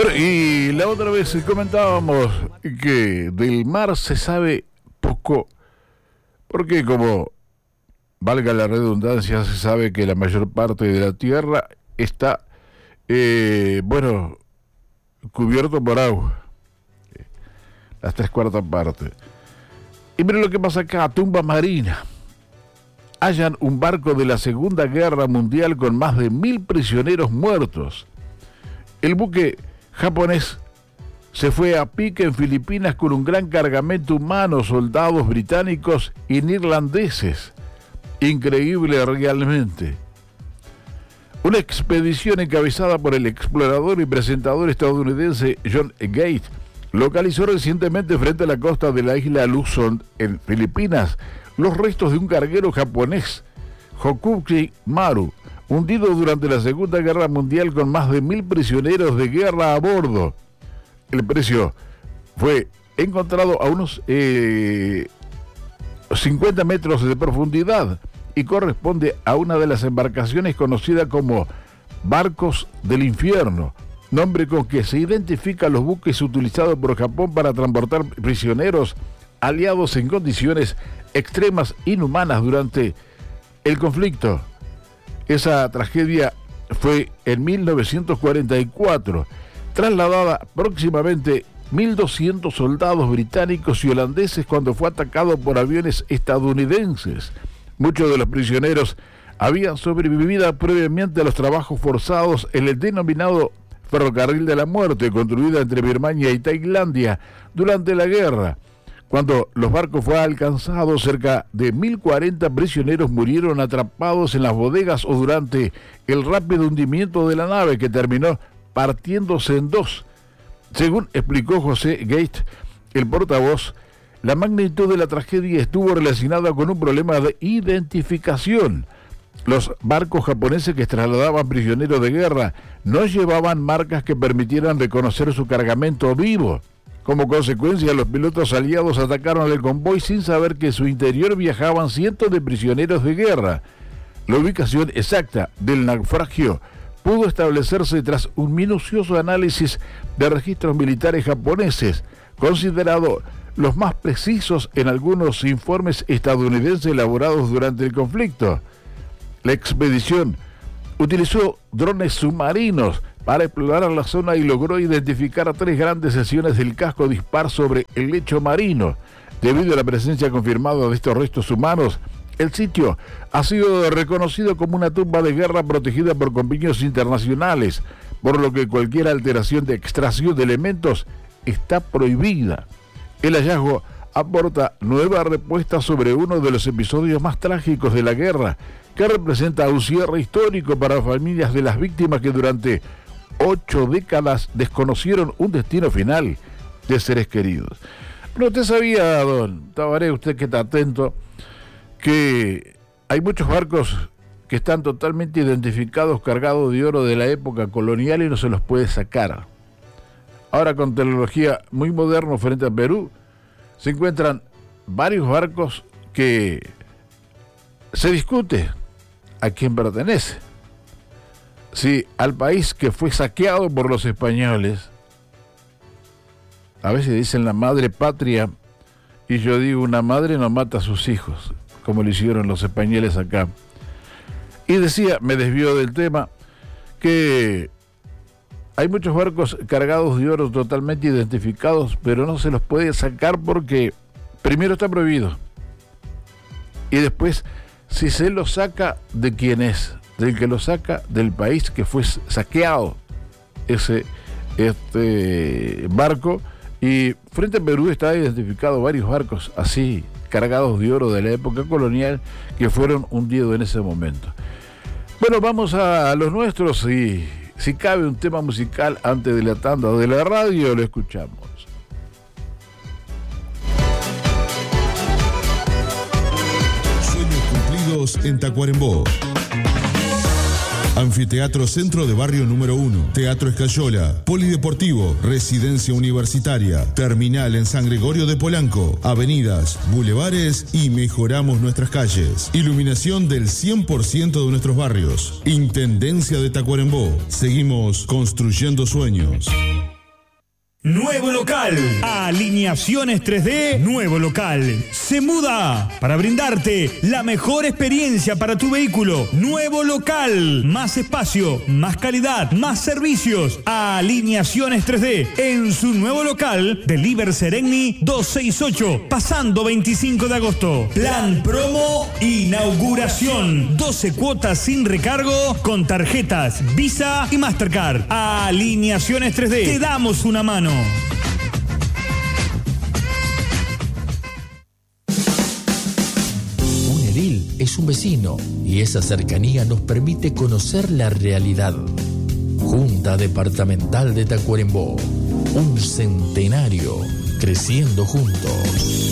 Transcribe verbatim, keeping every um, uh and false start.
Bueno, y la otra vez comentábamos que del mar se sabe poco, porque como valga la redundancia, se sabe que la mayor parte de la tierra está, eh, bueno, cubierto por agua, las tres cuartas partes. Y miren lo que pasa acá, tumba marina. Hallan un barco de la Segunda Guerra Mundial con más de mil prisioneros muertos. El buque japonés se fue a pique en Filipinas con un gran cargamento humano, soldados británicos y neerlandeses. Increíble realmente. Una expedición encabezada por el explorador y presentador estadounidense John Gate localizó recientemente frente a la costa de la isla Luzon, en Filipinas, los restos de un carguero japonés, Hokuchi Maru, hundido durante la Segunda Guerra Mundial con más de mil prisioneros de guerra a bordo. El precio fue encontrado a unos eh, cincuenta metros de profundidad y corresponde a una de las embarcaciones conocida como Barcos del Infierno, nombre con que se identifican los buques utilizados por Japón para transportar prisioneros aliados en condiciones extremas inhumanas durante el conflicto. Esa tragedia fue en mil novecientos cuarenta y cuatro, trasladada próximamente mil doscientos soldados británicos y holandeses cuando fue atacado por aviones estadounidenses. Muchos de los prisioneros habían sobrevivido previamente a los trabajos forzados en el denominado Ferrocarril de la Muerte, construido entre Birmania y Tailandia durante la guerra. Cuando los barcos fueron alcanzados, cerca de mil cuarenta prisioneros murieron atrapados en las bodegas o durante el rápido hundimiento de la nave, que terminó partiéndose en dos. Según explicó José Gate, el portavoz, la magnitud de la tragedia estuvo relacionada con un problema de identificación. Los barcos japoneses que trasladaban prisioneros de guerra no llevaban marcas que permitieran reconocer su cargamento vivo. Como consecuencia, los pilotos aliados atacaron el convoy sin saber que en su interior viajaban cientos de prisioneros de guerra. La ubicación exacta del naufragio pudo establecerse tras un minucioso análisis de registros militares japoneses, considerado los más precisos en algunos informes estadounidenses elaborados durante el conflicto. La expedición utilizó drones submarinos para explorar la zona y logró identificar a tres grandes secciones del casco dispar sobre el lecho marino. Debido a la presencia confirmada de estos restos humanos, el sitio ha sido reconocido como una tumba de guerra protegida por convenios internacionales, por lo que cualquier alteración de extracción de elementos está prohibida. El hallazgo aporta nuevas respuestas sobre uno de los episodios más trágicos de la guerra, que representa un cierre histórico para las familias de las víctimas que durante ocho décadas desconocieron un destino final de seres queridos. Pero usted sabía, don Tabaré, usted que está atento, que hay muchos barcos que están totalmente identificados, cargados de oro de la época colonial y no se los puede sacar. Ahora, con tecnología muy moderna frente a Perú, se encuentran varios barcos que se discute a quién pertenece. Si al país que fue saqueado por los españoles, a veces dicen la madre patria, y yo digo, una madre no mata a sus hijos, como lo hicieron los españoles acá. Y decía, me desvío del tema, que hay muchos barcos cargados de oro totalmente identificados, pero no se los puede sacar porque primero está prohibido. Y después, si se lo saca, ¿de quién es? Del que lo saca, del país que fue saqueado ese este barco. Y frente a Perú está identificado varios barcos así, cargados de oro de la época colonial, que fueron hundidos en ese momento. Bueno, vamos a los nuestros y si cabe un tema musical antes de la tanda de la radio, lo escuchamos. Sueños cumplidos en Tacuarembó. Anfiteatro Centro de Barrio número uno, Teatro Escayola, Polideportivo, Residencia Universitaria, Terminal en San Gregorio de Polanco, avenidas, bulevares y mejoramos nuestras calles. Iluminación del cien por ciento de nuestros barrios. Intendencia de Tacuarembó. Seguimos construyendo sueños. Nuevo local. Alineaciones tres D, nuevo local. Se muda para brindarte la mejor experiencia para tu vehículo. Nuevo local. Más espacio, más calidad, más servicios. Alineaciones tres D en su nuevo local de Liber Seregni doscientos sesenta y ocho, pasando veinticinco de agosto. Plan promo inauguración. doce cuotas sin recargo con tarjetas Visa y Mastercard. Alineaciones tres D. Te damos una mano. Un edil es un vecino y esa cercanía nos permite conocer la realidad. Junta Departamental de Tacuarembó, un centenario creciendo juntos.